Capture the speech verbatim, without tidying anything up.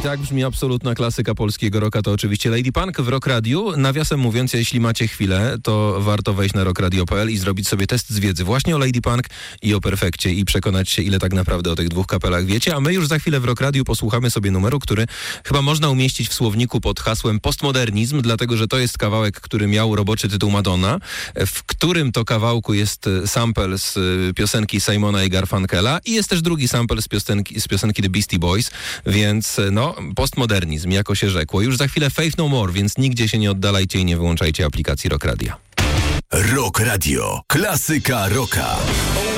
tak brzmi absolutna klasyka polskiego rocka, to oczywiście Lady Punk w Rock Radiu. Nawiasem mówiąc, jeśli macie chwilę, to warto wejść na rock radio kropka p l i zrobić sobie test z wiedzy właśnie o Lady Punk i o Perfekcie i przekonać się, ile tak naprawdę o tych dwóch kapelach wiecie. A my już za chwilę w Rock Radiu posłuchamy sobie numeru, który chyba można umieścić w słowniku pod hasłem postmodernizm, dlatego że to jest kawałek, który miał roboczy tytuł Madonna, w którym to kawałku jest sample z piosenki Simona i Garfunkela i jest też drugi sample z piosenki, z piosenki The Beastie Boys, więc no, postmodernizm, jako się rzekło. Już za chwilę Faith No More, więc nigdzie się nie oddalajcie i nie wyłączajcie aplikacji Rock Radia. Rock Radio. Klasyka rocka.